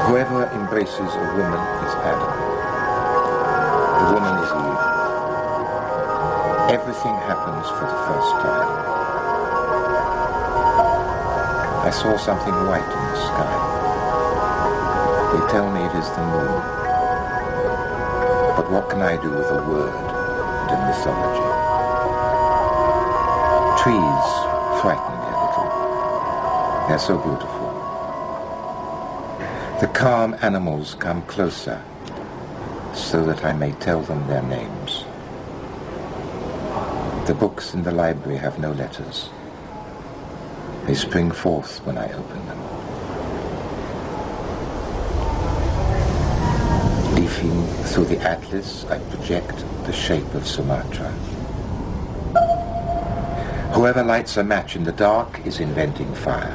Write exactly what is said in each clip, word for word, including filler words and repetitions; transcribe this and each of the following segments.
Whoever embraces a woman is Adam. The woman is Eve. Everything happens for the first time. I saw something white in the sky. They tell me it is the moon. But what can I do with a word and a mythology? Trees frighten me a little. They're so beautiful. The calm animals come closer so that I may tell them their names. The books in the library have no letters. They spring forth when I open them. Leafing through the atlas, I project the shape of Sumatra. Whoever lights a match in the dark is inventing fire.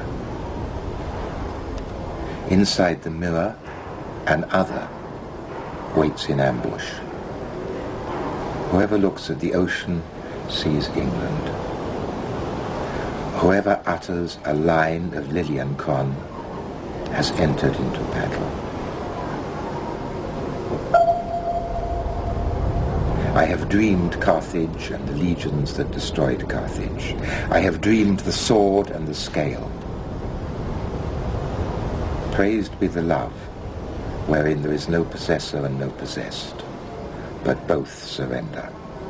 Inside the mirror, an other waits in ambush. Whoever looks at the ocean sees England. Whoever utters a line of Lilienkorn has entered into battle. I have dreamed Carthage and the legions that destroyed Carthage. I have dreamed the sword and the scale. Praised be the love, wherein there is no possessor and no possessed, but both surrender.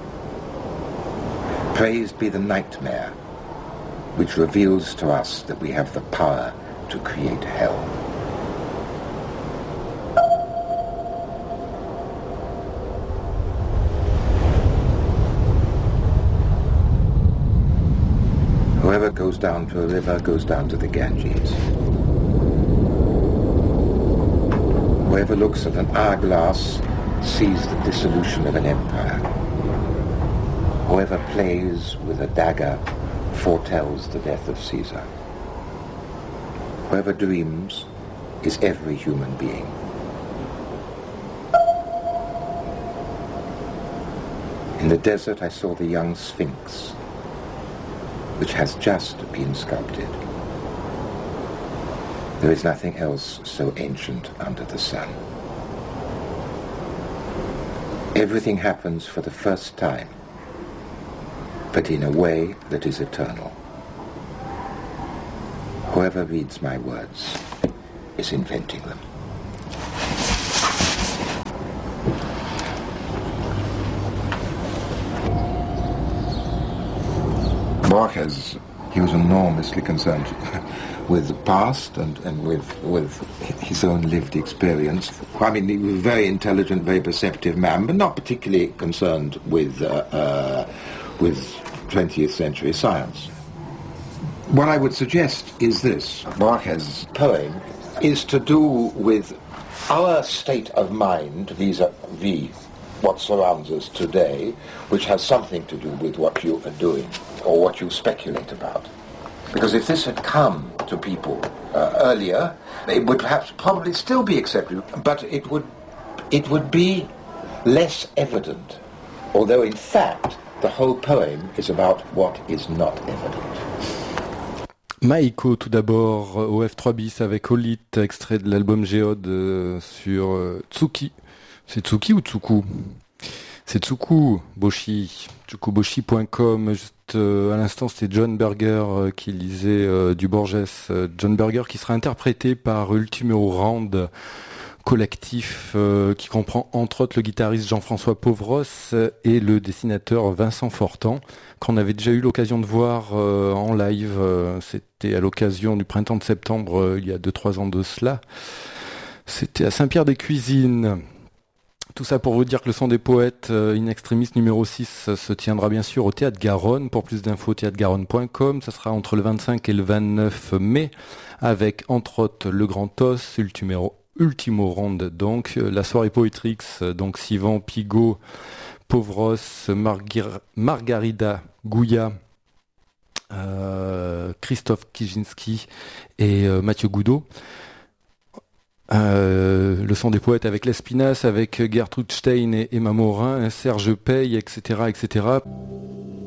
Praised be the nightmare, which reveals to us that we have the power to create hell. Whoever goes down to a river goes down to the Ganges. Whoever looks at an hourglass sees the dissolution of an empire. Whoever plays with a dagger foretells the death of Caesar. Whoever dreams is every human being. In the desert I saw the young Sphinx, which has just been sculpted. There is nothing else so ancient under the sun. Everything happens for the first time, but in a way that is eternal. Whoever reads my words is inventing them. Borges, he was enormously concerned with the past and, and with, with his own lived experience. I mean, he was a very intelligent, very perceptive man, but not particularly concerned with, uh, uh, with twentieth century science. What I would suggest is this. Borges' poem is to do with our state of mind vis-a-vis what surrounds us today, which has something to do with what you are doing or what you speculate about. Because if this had come to people uh, earlier, it would perhaps probably still be accepted, but it would it would be less evident. Although in fact, the whole poem is about what is not evident. Maïko, tout d'abord, au F trois bis avec Olit, extrait de l'album Géode euh, sur euh, Tsuki. C'est Tsuki ou Tsuku ? C'est Tsuku Boshi, tsukuboshi point com. Juste euh, à l'instant, c'était John Berger euh, qui lisait euh, du Borges. Euh, John Berger qui sera interprété par Ultimo Round, collectif euh, qui comprend entre autres le guitariste Jean-François Pauvros et le dessinateur Vincent Fortan, qu'on avait déjà eu l'occasion de voir euh, en live. Euh, c'était à l'occasion du printemps de septembre, euh, il y a deux trois ans de cela. C'était à Saint-Pierre-des-Cuisines. Tout ça pour vous dire que le son des poètes euh, In Extremis numéro six euh, se tiendra bien sûr au Théâtre Garonne. Pour plus d'infos, théâtre garonne point com. Ça sera entre le vingt-cinq et le vingt-neuf mai avec entre autres le Grand Os, Ultimo, Ultimo Ronde, donc euh, la soirée Poetrix, euh, donc Sivan, Pigot, Pauvros, Margir- Margarida Gouya, euh, Christophe Kijinski et euh, Mathieu Goudot. Euh, le son des poètes avec l'Espinasse, avec Gertrude Stein et Emma Morin, Serge Paye, et cetera, et cetera.